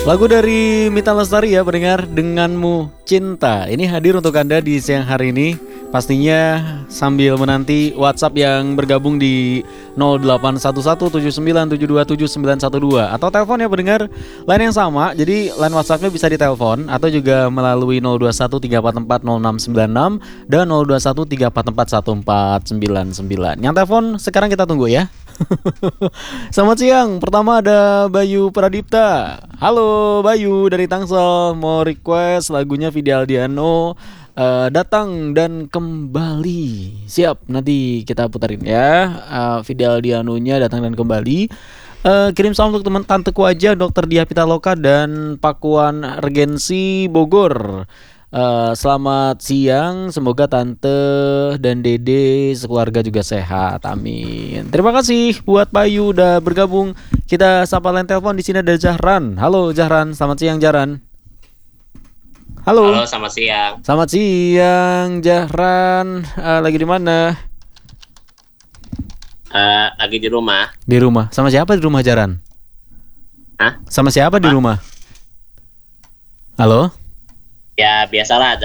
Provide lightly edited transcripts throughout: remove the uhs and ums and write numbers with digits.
Lagu dari Mita Lestari ya pendengar, Denganmu Cinta. Ini hadir untuk Anda di siang hari ini. Pastinya sambil menanti WhatsApp yang bergabung di 081179727912 atau telepon ya pendengar, line yang sama. Jadi line WhatsAppnya bisa ditelepon atau juga melalui 0213440696 dan 0213441499. Yang telepon sekarang kita tunggu ya. Selamat siang. Pertama ada Bayu Pradipta. Halo Bayu dari Tangsel, mau request lagunya Vidi Aldiano, Datang dan Kembali. Siap, nanti kita putarin ya. Vidi Aldiano-nya Datang dan Kembali. Kirim salam untuk teman tanteku aja, Dr. Diah Pitaloka dan Pakuan Regensi Bogor. Selamat siang, semoga tante dan dede sekeluarga juga sehat, amin. Terima kasih buat Bayu udah bergabung. Kita sapa line telepon, di sini ada Jahran. Halo Jahran, selamat siang Jahran. Halo. Halo, selamat siang. Selamat siang Jahran. Lagi di mana? Lagi di rumah. Di rumah. Sama siapa di rumah Jahran? Hah? Sama siapa di rumah? Halo? Ya biasalah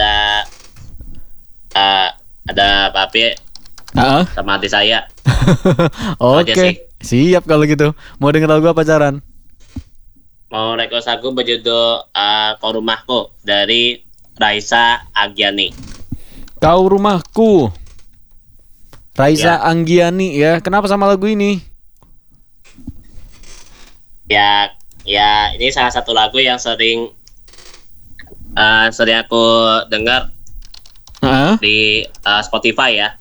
ada papi sama adik saya. Oke, sih. siap kalau gitu. Mau denger lagu apa Jahran? Mau request lagu berjudul Kau Rumahku dari Raisa Agiani. Kau Rumahku, Raisa Anggiani ya. Kenapa sama lagu ini? Ya ini salah satu lagu yang sering aku dengar di Spotify ya.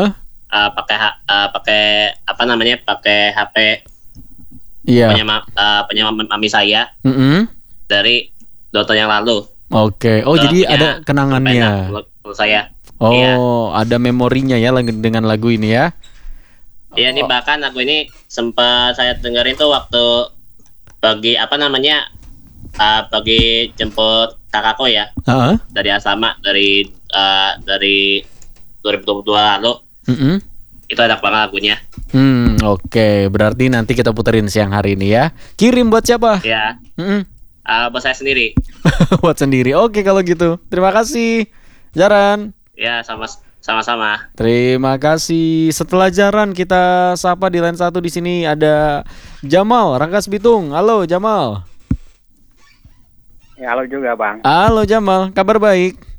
Pakai apa namanya? Pakai HP. Iya. Punya mami saya. Dari 2 tahun yang lalu. Oke. Oh, jadi ada kenangannya. Menurut saya. Oh, iya. Ada memorinya ya dengan lagu ini ya. Iya, ini bahkan lagu ini sempat saya dengerin tuh waktu pagi jemput kakakku ya. Dari asrama dari 2022 lalu. Itu enak banget lagunya. Oke. Berarti nanti kita puterin siang hari ini ya. Kirim buat siapa? Ya. Buat saya sendiri. Buat sendiri. Oke kalau gitu. Terima kasih Jaran. Ya, sama-sama. Terima kasih. Setelah Jaran kita sapa di line 1 di sini ada Jamal Rangkas Bitung. Halo Jamal. Ya, halo juga Bang. Halo Jamal, kabar baik?